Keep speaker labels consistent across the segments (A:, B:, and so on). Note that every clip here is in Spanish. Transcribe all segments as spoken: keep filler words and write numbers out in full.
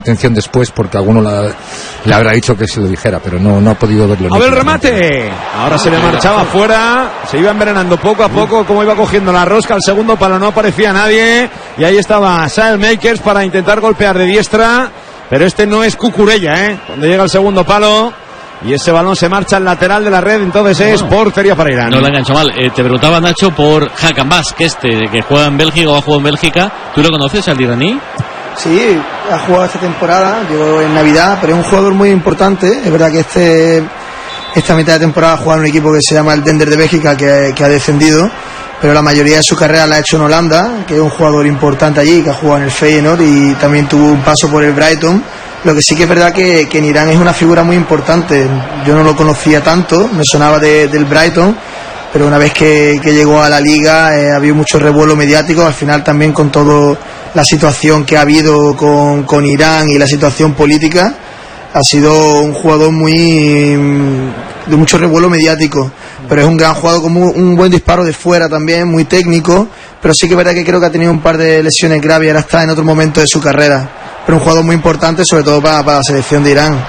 A: atención después porque alguno la, le habrá dicho que se lo dijera, pero no, no ha podido verlo.
B: A ver el remate, ahora se le marchaba fuera, se iba envenenando poco a poco como iba cogiendo la rosca, al segundo palo no aparecía nadie y ahí estaba Saelmakers para intentar golpear de diestra, pero este no es Cucurella, ¿eh? Cuando llega el segundo palo y ese balón se marcha al lateral de la red, entonces no, es portería para Irán.
C: No la engancho mal. Eh, te preguntaba, Nacho, por Hakan Bask, este que juega en Bélgica o ha jugado en Bélgica. ¿Tú lo conoces, al iraní?
D: Sí, ha jugado esta temporada, llegó en Navidad, pero es un jugador muy importante. Es verdad que este esta mitad de temporada ha jugado en un equipo que se llama el Dender de Bélgica, que, que ha descendido, pero la mayoría de su carrera la ha hecho en Holanda, que es un jugador importante allí, que ha jugado en el Feyenoord y también tuvo un paso por el Brighton. Lo que sí que es verdad que, que en Irán es una figura muy importante. Yo no lo conocía tanto, me sonaba de, del Brighton, pero una vez que, que llegó a la liga eh, había mucho revuelo mediático. Al final también con toda la situación que ha habido con, con Irán y la situación política, ha sido un jugador muy de mucho revuelo mediático, pero es un gran jugador con un buen disparo de fuera también, muy técnico, pero sí que es verdad que creo que ha tenido un par de lesiones graves y ahora está en otro momento de su carrera, pero un jugador muy importante sobre todo para, para la selección de Irán.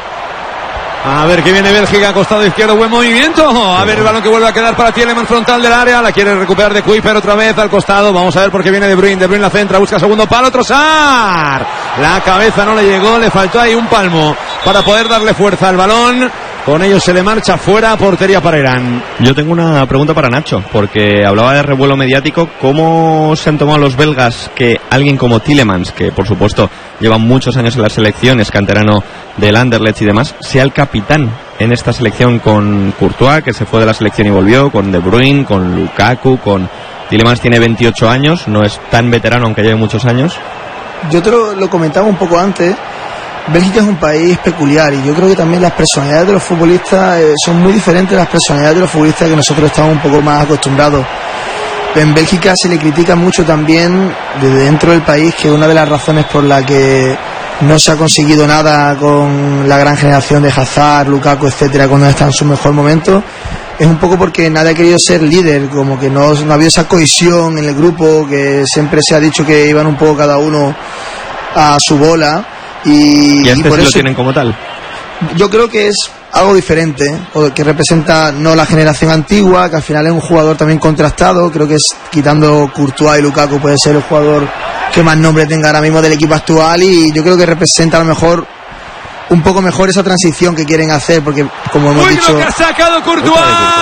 B: A ver que viene Bélgica, costado izquierdo, buen movimiento. A ver el balón que vuelve a quedar para Tielemans, frontal del área. La quiere recuperar de Kuiper otra vez al costado. Vamos a ver por qué viene De Bruyne. De Bruyne la centra, busca segundo palo, Trossard. La cabeza no le llegó, le faltó ahí un palmo para poder darle fuerza al balón. Con ello se le marcha fuera, portería para Irán.
E: Yo tengo una pregunta para Nacho, porque hablaba de revuelo mediático. ¿Cómo se han tomado los belgas que alguien como Tielemans, que por supuesto lleva muchos años en las selecciones, canterano del Anderlecht y demás, sea el capitán en esta selección con Courtois, que se fue de la selección y volvió, con De Bruyne, con Lukaku, con Tielemans tiene veintiocho años, no es tan veterano aunque lleve muchos años?
D: Yo te lo, lo comentaba un poco antes. Bélgica es un país peculiar y yo creo que también las personalidades de los futbolistas eh, son muy diferentes a las personalidades de los futbolistas que nosotros estamos un poco más acostumbrados. En Bélgica se le critica mucho también desde dentro del país, que una de las razones por la que no se ha conseguido nada con la gran generación de Hazard, Lukaku, etcétera, cuando está en su mejor momento, es un poco porque nadie ha querido ser líder, como que no, no ha habido esa cohesión en el grupo, que siempre se ha dicho que iban un poco cada uno a su bola. Y,
E: y este
D: y por
E: sí
D: eso
E: lo tienen como tal.
D: Yo creo que es algo diferente, que representa no la generación antigua, que al final es un jugador también contrastado. Creo que es, quitando Courtois y Lukaku, puede ser el jugador que más nombre tenga ahora mismo del equipo actual, y yo creo que representa a lo mejor un poco mejor esa transición que quieren hacer, porque como hemos
B: Uy,
D: dicho...
B: lo que ha sacado Courtois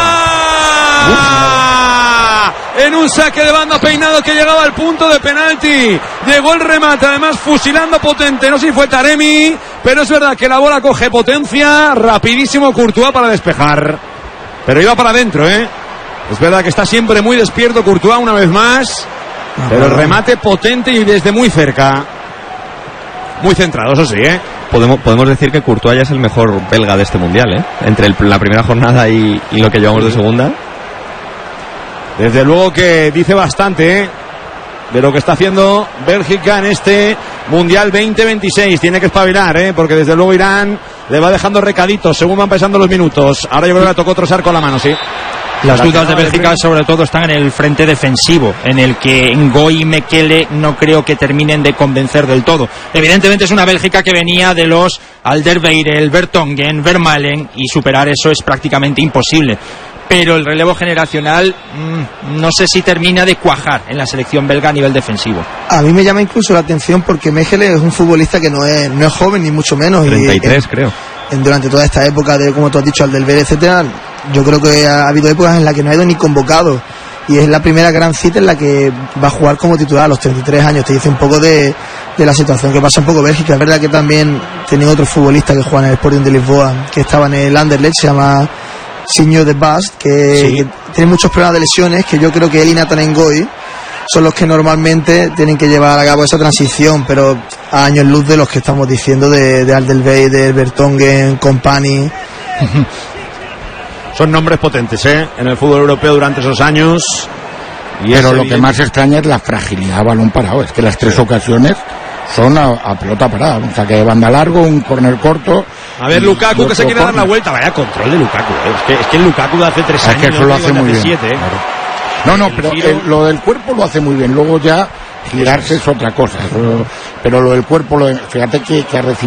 B: en un saque de banda peinado que llegaba al punto de penalti. Llegó el remate, además fusilando potente, no sé si fue Taremi, pero es verdad que la bola coge potencia, rapidísimo Courtois para despejar, pero iba para adentro, ¿eh? Es verdad que está siempre muy despierto Courtois una vez más, pero el remate potente y desde muy cerca, muy centrado, eso sí, ¿eh?
E: Podemos, podemos decir que Courtois ya es el mejor belga de este mundial, ¿eh? Entre el, la primera jornada y, y lo que llevamos de segunda.
B: Desde luego que dice bastante, ¿eh?, de lo que está haciendo Bélgica en este Mundial veinte veintiséis. Tiene que espabilar, ¿eh?, porque desde luego Irán le va dejando recaditos según van pasando los minutos. Ahora yo creo que le tocó Trossard con la mano, sí.
F: Las dudas de Bélgica sobre todo están en el frente defensivo, en el que Ngoy y Mekele no creo que terminen de convencer del todo. Evidentemente es una Bélgica que venía de los Alderweireld, Vertonghen, Vermaelen, y superar eso es prácticamente imposible. Pero el relevo generacional mmm, no sé si termina de cuajar en la selección belga a nivel defensivo.
D: A mí me llama incluso la atención porque Mekele es un futbolista que no es, no es joven ni mucho menos.
E: treinta y tres
D: y,
E: creo.
D: En, durante toda esta época de, como tú has dicho, Alderweireld, etcétera, yo creo que ha habido épocas en las que no ha ido ni convocado. Y es la primera gran cita en la que va a jugar como titular a los treinta y tres años. Te dice un poco de, de la situación que pasa un poco Bélgica. Es verdad que también tienen otros futbolistas que juegan en el Sporting de Lisboa, que estaban en el Anderlecht, se llama Signo de Bast, que, sí. que tiene muchos problemas de lesiones, que yo creo que él y Nathan Ngoy son los que normalmente tienen que llevar a cabo esa transición, pero a años luz de los que estamos diciendo de, de Alderweireld, de Vertonghen, Kompany.
B: Son nombres potentes, ¿eh?, en el fútbol europeo durante esos años.
A: Y pero lo que más extraña es la fragilidad a balón parado. Es que las tres sí. ocasiones son a, a pelota parada. Un saque de banda largo, un córner corto.
B: A ver, Lukaku que se quiere corner. dar la vuelta. Vaya control de Lukaku, ¿eh? Es que, es que el Lukaku de hace tres
A: es
B: años.
A: Que eso lo hace muy bien.
B: siete, ¿eh?
A: Claro. No, no, el pero el, lo del cuerpo lo hace muy bien. Luego ya girarse es otra cosa. Pero, pero lo del cuerpo, lo de, fíjate que, que ha recibido